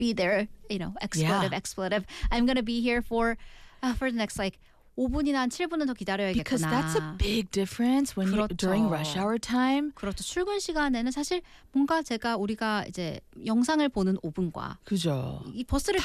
be there, expletive. I'm going to be here for the next 5분이나 한 7분은 더 기다려야겠구나. Because that's a big difference when 그렇죠. during rush hour time. 그렇죠. 출근 시간에는 사실 뭔가 우리가 이제 영상을 보는 5분과 그죠. 이 버스를